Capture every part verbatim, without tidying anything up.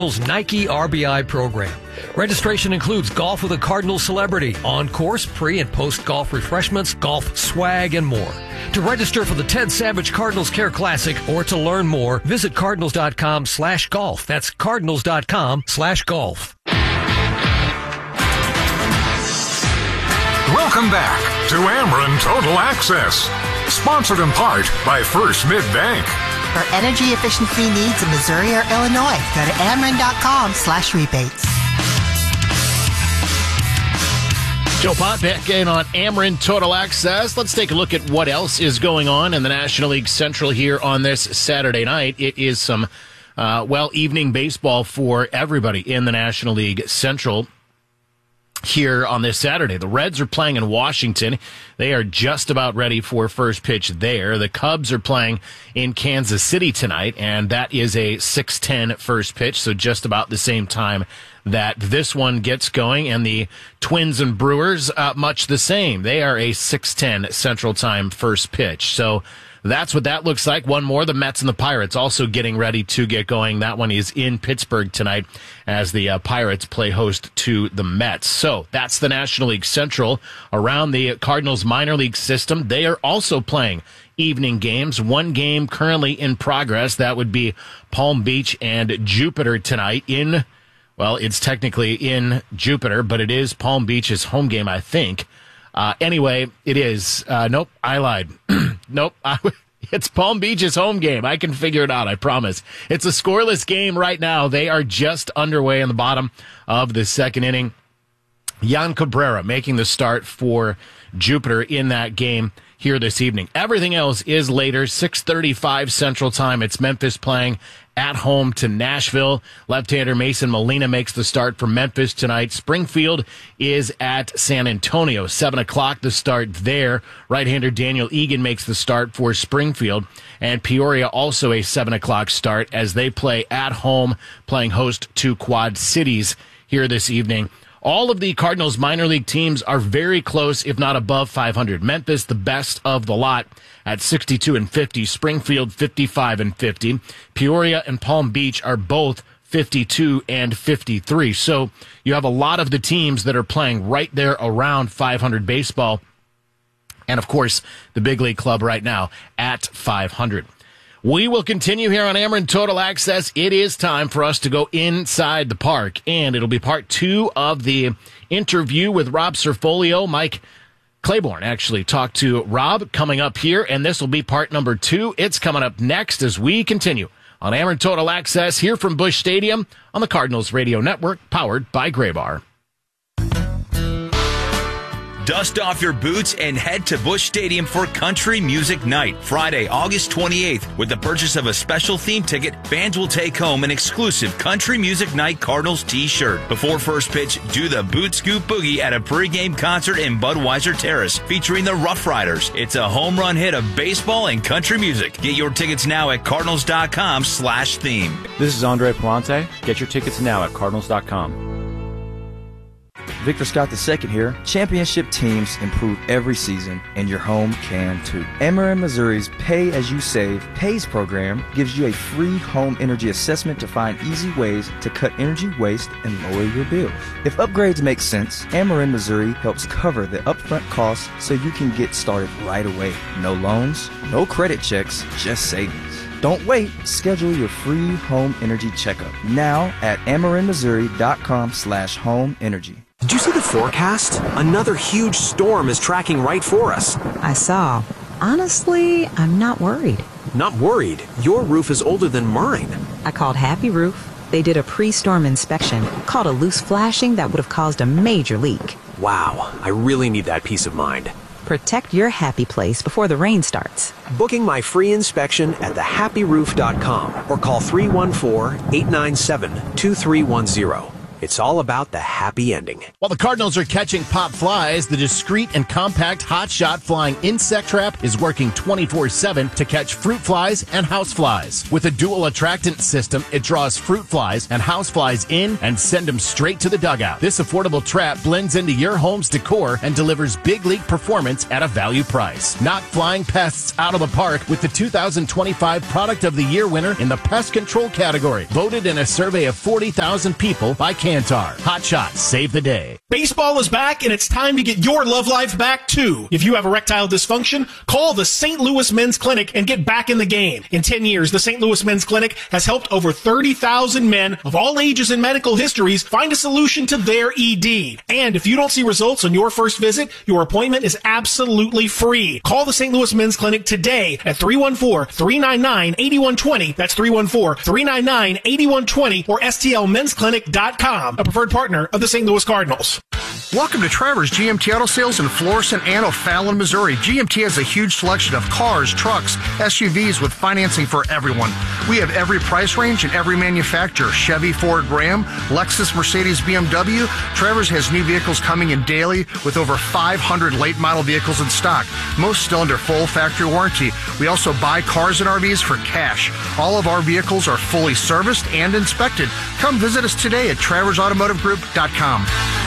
Nike R B I program. Registration includes golf with a Cardinals celebrity, on-course, pre- and post-golf refreshments, golf swag, and more. To register for the Ted Savage Cardinals Care Classic or to learn more, visit cardinals.com slash golf. That's cardinals.com slash golf. Welcome back to Ameren Total Access, sponsored in part by First Mid-Bank. For energy efficiency needs in Missouri or Illinois, go to ameren.com slash rebates. Joe Pott back in on Ameren Total Access. Let's take a look at what else is going on in the National League Central here on this Saturday night. It is some, uh, well, evening baseball for everybody in the National League Central here on this Saturday. The Reds are playing in Washington. They are just about ready for first pitch there. The Cubs are playing in Kansas City tonight, and that is a six ten first pitch, so just about the same time that this one gets going. And the Twins and Brewers, uh, much the same. They are a six ten Central Time first pitch. So that's what that looks like. One more, the Mets and the Pirates also getting ready to get going. That one is in Pittsburgh tonight as the uh, Pirates play host to the Mets. So that's the National League Central. Around the Cardinals minor league system, they are also playing evening games. One game currently in progress. That would be Palm Beach and Jupiter tonight in, well, it's technically in Jupiter, but it is Palm Beach's home game, I think. Uh, anyway, it is. Uh, nope, I lied. nope, I, it's Palm Beach's home game. I can figure it out, I promise. It's a scoreless game right now. They are just underway in the bottom of the second inning. Jan Cabrera making the start for Jupiter in that game here this evening. Everything else is later, six thirty-five Central Time. It's Memphis playing at home to Nashville. Left-hander Mason Molina makes the start for Memphis tonight. Springfield is at San Antonio. seven o'clock the start there. Right-hander Daniel Egan makes the start for Springfield. And Peoria also a seven o'clock start as they play at home, playing host to Quad Cities here this evening. All of the Cardinals minor league teams are very close, if not above five hundred. Memphis, the best of the lot at sixty-two and fifty. Springfield, fifty-five and fifty. Peoria and Palm Beach are both fifty-two and fifty-three. So you have a lot of the teams that are playing right there around five hundred baseball. And, of course, the big league club right now at five hundred. We will continue here on Ameren Total Access. It is time for us to go inside the park, and it'll be part two of the interview with Rob Cerfolio. Mike Claiborne actually talked to Rob coming up here, and this will be part number two. It's coming up next as we continue on Ameren Total Access here from Busch Stadium on the Cardinals Radio Network, powered by Graybar. Dust off your boots and head to Busch Stadium for Country Music Night, Friday, August twenty-eighth. With the purchase of a special theme ticket, fans will take home an exclusive Country Music Night Cardinals t-shirt. Before first pitch, do the Boot Scoop Boogie at a pregame concert in Budweiser Terrace featuring the Rough Riders. It's a home run hit of baseball and country music. Get your tickets now at cardinals.com slash theme. This is Andre Palante. Get your tickets now at cardinals dot com. Victor Scott the second here. Championship teams improve every season, and your home can too. Ameren Missouri's Pay As You Save PAYS program gives you a free home energy assessment to find easy ways to cut energy waste and lower your bills. If upgrades make sense, Ameren Missouri helps cover the upfront costs so you can get started right away. No loans, no credit checks, just savings. Don't wait. Schedule your free home energy checkup now at amerenmissouri.com slash home energy. Did you see the forecast? Another huge storm is tracking right for us. I saw. Honestly, I'm not worried. Not worried? Your roof is older than mine. I called Happy Roof. They did a pre-storm inspection, caught a loose flashing that would have caused a major leak. Wow, I really need that peace of mind. Protect your happy place before the rain starts. Booking my free inspection at the happy roof dot com or call three one four, eight nine seven, two three one zero. It's all about the happy ending. While the Cardinals are catching pop flies, the discreet and compact Hot Shot Flying Insect Trap is working twenty-four seven to catch fruit flies and house flies. With a dual attractant system, it draws fruit flies and house flies in and send them straight to the dugout. This affordable trap blends into your home's decor and delivers big league performance at a value price. Knock flying pests out of the park with the two thousand twenty-five Product of the Year winner in the pest control category, voted in a survey of forty thousand people by Kantar. Hot Shot, save the day. Baseball is back, and it's time to get your love life back, too. If you have erectile dysfunction, call the Saint Louis Men's Clinic and get back in the game. In ten years, the Saint Louis Men's Clinic has helped over thirty thousand men of all ages and medical histories find a solution to their E D. And if you don't see results on your first visit, your appointment is absolutely free. Call the Saint Louis Men's Clinic today at three one four, three nine nine, eight one two zero. That's three one four, three nine nine, eight one two zero or S T L mens clinic dot com, a preferred partner of the Saint Louis Cardinals. Welcome to Travers G M T Auto Sales in Florissant and O'Fallon, Missouri. G M T has a huge selection of cars, trucks, S U Vs with financing for everyone. We have every price range and every manufacturer. Chevy, Ford, Ram, Lexus, Mercedes, B M W. Travers has new vehicles coming in daily with over five hundred late model vehicles in stock, most still under full factory warranty. We also buy cars and R Vs for cash. All of our vehicles are fully serviced and inspected. Come visit us today at travers automotive group dot com.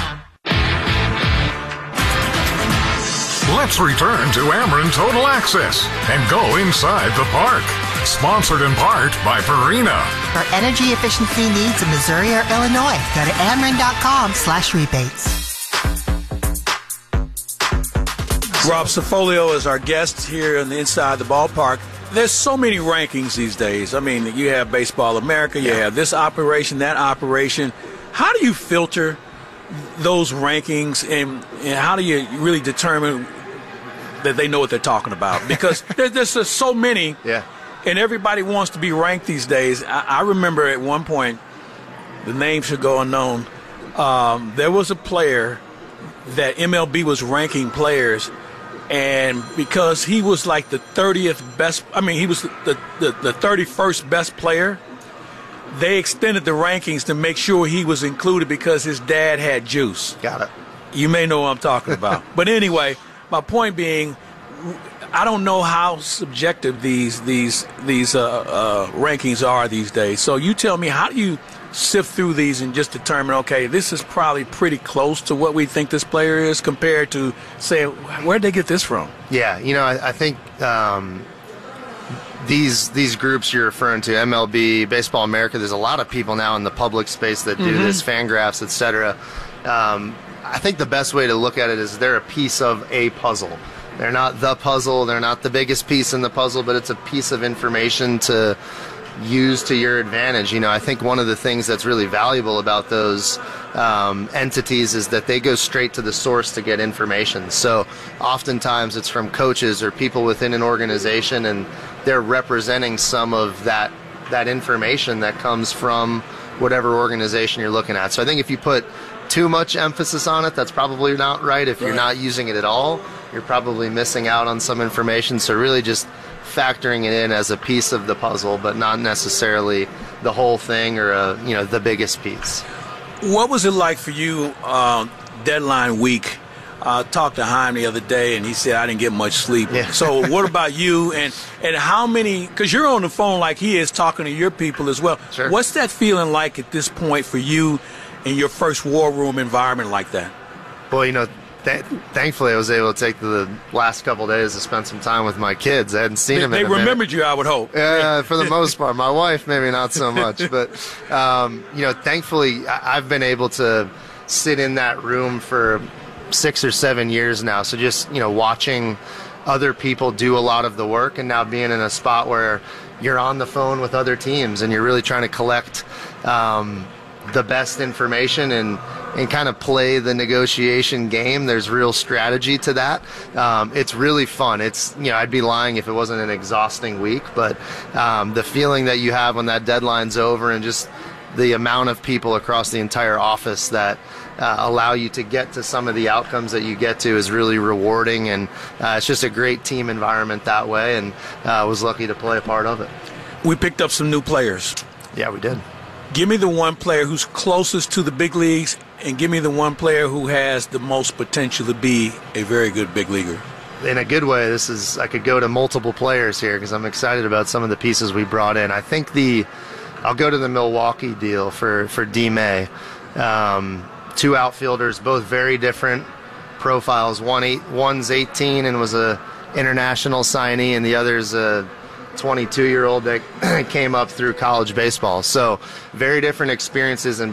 Let's return to Ameren Total Access and go inside the park. Sponsored in part by Purina. For energy efficiency needs in Missouri or Illinois, go to ameren dot com slash rebates. Rob Cifolio is our guest here on the Inside the Ballpark. There's so many rankings these days. I mean, you have Baseball America, you have this operation, that operation. How do you filter those rankings, and, and how do you really determine that they know what they're talking about? Because there, there's just so many, yeah, and everybody wants to be ranked these days. I, I remember at one point, the name should go unknown, um, there was a player that M L B was ranking players, and because he was like the thirtieth best, I mean, he was the, the, the thirty-first best player, they extended the rankings to make sure he was included because his dad had juice. Got it. You may know what I'm talking about. But anyway, my point being, I don't know how subjective these these these uh, uh, rankings are these days. So you tell me, how do you sift through these and just determine, okay, this is probably pretty close to what we think this player is compared to, say, where'd they get this from? Yeah, you know, I, I think um, these these groups you're referring to, M L B, Baseball America, there's a lot of people now in the public space that do mm-hmm. this, Fangraphs, et cetera. Um, I think the best way to look at it is they're a piece of a puzzle. They're not the puzzle, they're not the biggest piece in the puzzle, but it's a piece of information to use to your advantage. You know, I think one of the things that's really valuable about those um, entities is that they go straight to the source to get information. So oftentimes it's from coaches or people within an organization, and they're representing some of that that information that comes from whatever organization you're looking at. So I think if you put too much emphasis on it, that's probably not right. If you're not using it at all, you're probably missing out on some information. So really just factoring it in as a piece of the puzzle, but not necessarily the whole thing or a, you know, the biggest piece. What was it like for you uh, deadline week? I uh, talked to Chaim the other day, and he said, I didn't get much sleep. Yeah. So what about you, and, and how many, because you're on the phone like he is talking to your people as well. Sure. What's that feeling like at this point for you in your first war room environment like that? Well, you know, th- thankfully I was able to take the last couple of days to spend some time with my kids. I hadn't seen they, them in They a remembered minute. you, I would hope. Yeah, uh, for the most part. My wife, maybe not so much. But, um, you know, thankfully I- I've been able to sit in that room for six or seven years now. So just, you know, watching other people do a lot of the work, and now being in a spot where you're on the phone with other teams and you're really trying to collect um, the best information and, and kind of play the negotiation game. There's real strategy to that. Um, it's really fun. It's, you know, I'd be lying if it wasn't an exhausting week, but um, the feeling that you have when that deadline's over and just the amount of people across the entire office that uh, allow you to get to some of the outcomes that you get to is really rewarding, and uh, it's just a great team environment that way, and I uh, was lucky to play a part of it. We picked up some new players. Yeah, we did. Give me the one player who's closest to the big leagues, and give me the one player who has the most potential to be a very good big leaguer. In a good way, this is I could go to multiple players here because I'm excited about some of the pieces we brought in. I think the I'll go to the Milwaukee deal for for D-May. Um, two outfielders, both very different profiles. One eight, one's eighteen and was a international signee, and the other's a twenty-two-year-old that came up through college baseball. So very different experiences and